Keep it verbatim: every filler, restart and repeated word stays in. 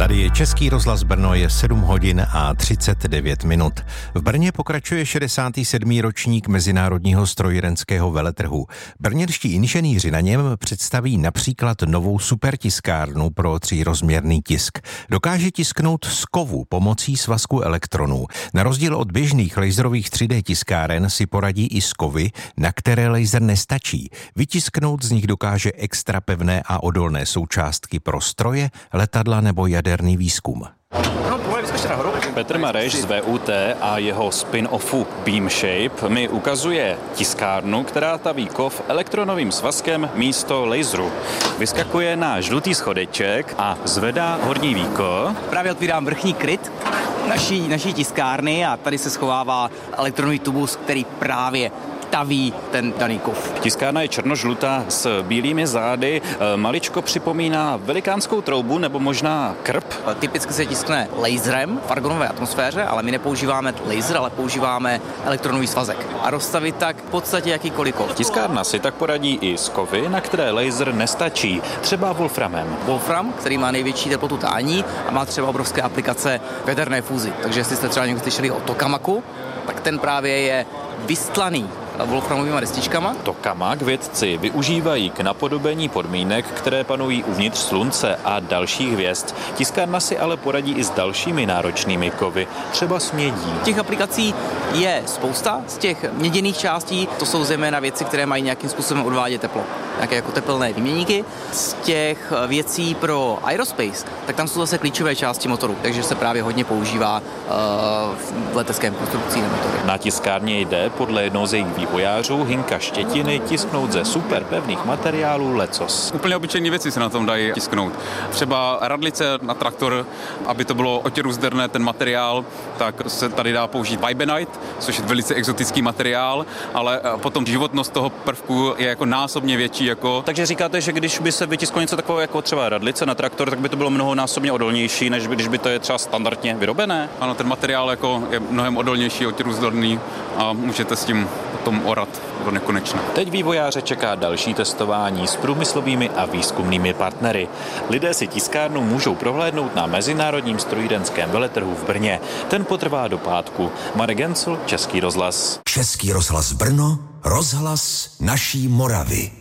Tady je Český rozhlas Brno, je sedm hodin a třicet devět minut. V Brně pokračuje šedesátý sedmý ročník Mezinárodního strojírenského veletrhu. Brněnští inženýři na něm představí například novou supertiskárnu pro trírozměrný tisk. Dokáže tisknout z kovu pomocí svazku elektronů. Na rozdíl od běžných laserových tři dé tiskáren si poradí i z kovy, na které laser nestačí. Vytisknout z nich dokáže extra pevné a odolné součástky pro stroje, letadla nebo jaderný výzkum. Petr Mareš z V U T a jeho spin-offu Beam Shape mi ukazuje tiskárnu, která taví kov elektronovým svazkem místo laseru. Vyskakuje na žlutý schodeček a zvedá horní víko. Právě otvírám vrchní kryt naší, naší tiskárny a tady se schovává elektronový tubus, který právě taví ten daný kov. Tiskárna je černožlutá s bílými zády, maličko připomíná velikánskou troubu nebo možná krb. Typicky se tiskne laserem v argonové atmosféře, ale my nepoužíváme laser, ale používáme elektronový svazek. A rozstavit tak v podstatě jakýkoliv kov. Tiskárna si tak poradí i z kovy, na které laser nestačí, třeba wolframem. Wolfram, který má největší teplotu tání a má třeba obrovské aplikace v jaderné fúzi. Takže jestli jste třeba někdy slyšeli o tokamaku, tak ten právě je vystlaný wolframovými destičkama. Tokamak vědci využívají k napodobení podmínek, které panují uvnitř Slunce a dalších hvězd. Tiskárna si ale poradí i s dalšími náročnými kovy, třeba s mědí. Těch aplikací je spousta. Z těch měděných částí to jsou zejména věci, které mají nějakým způsobem odvádět teplo. Nějaké jako tepelné výměníky. Z těch věcí pro aerospace, tak tam jsou zase klíčové části motoru, takže se právě hodně používá uh, v leteckém konstrukcí na motory. Na tiskárně jde podle jednoho z jejich vývojářů Hinka Štětiny tisknout ze superpevných materiálů lecos. Úplně obyčejné věci se na tom dají tisknout. Třeba radlice na traktor, aby to bylo otěrůzderné ten materiál, tak se tady dá použít Vibenite, což je velice exotický materiál, ale potom životnost toho prvku je jako násobně větší. Jako... Takže říkáte, že když by se vytisklo něco takového jako třeba radlice na traktor, tak by to bylo mnohonásobně odolnější, než by, když by to je třeba standardně vyrobené? Ano, ten materiál jako je mnohem odolnější, otěrůzderný a můžete s tím potom orat do nekonečna. Teď vývojáře čeká další testování s průmyslovými a výzkumnými partnery. Lidé si tiskárnu můžou prohlédnout na Mezinárodním strojírenském veletrhu v Brně. Ten potrvá do pátku. Marek Gencl, Český rozhlas. Český rozhlas Brno, rozhlas naší Moravy.